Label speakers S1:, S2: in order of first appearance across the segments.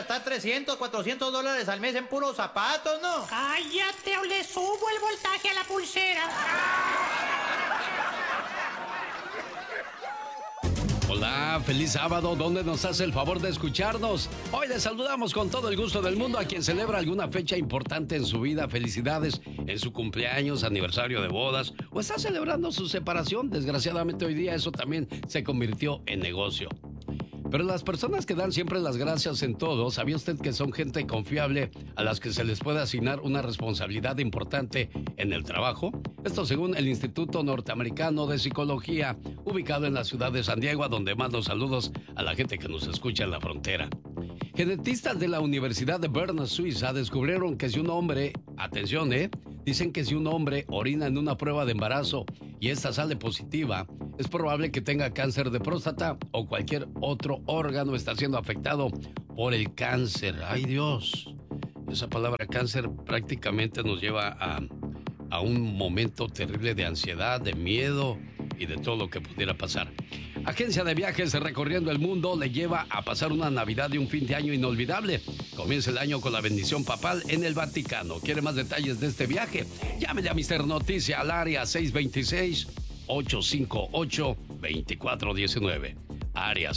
S1: gastar $300, $400 al mes en puros zapatos, ¿no?
S2: Cállate o le subo el voltaje a la pulsera.
S3: Hola, feliz sábado, ¿dónde nos hace el favor de escucharnos? Hoy les saludamos con todo el gusto del mundo a quien celebra alguna fecha importante en su vida. Felicidades en su cumpleaños, aniversario de bodas o está celebrando su separación. Desgraciadamente hoy día eso también se convirtió en negocio. Pero las personas que dan siempre las gracias en todo, ¿sabía usted que son gente confiable a las que se les puede asignar una responsabilidad importante en el trabajo? Esto según el Instituto Norteamericano de Psicología, ubicado en la ciudad de San Diego, a donde mando saludos a la gente que nos escucha en la frontera. Genetistas de la Universidad de Bern, Suiza, descubrieron que si un hombre, atención, dicen que si un hombre orina en una prueba de embarazo y esta sale positiva, es probable que tenga cáncer de próstata o cualquier otro órgano está siendo afectado por el cáncer. ¡Ay, Dios! Esa palabra cáncer prácticamente nos lleva a un momento terrible de ansiedad, de miedo y de todo lo que pudiera pasar. Agencia de viajes recorriendo el mundo le lleva a pasar una Navidad y un fin de año inolvidable. Comienza el año con la bendición papal en el Vaticano. ¿Quiere más detalles de este viaje? Llámele a Mr. Noticia al área 626-858-2419. Área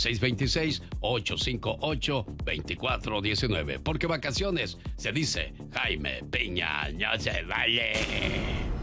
S3: 626-858-2419. Porque vacaciones se dice Jaime Piña, no se vale.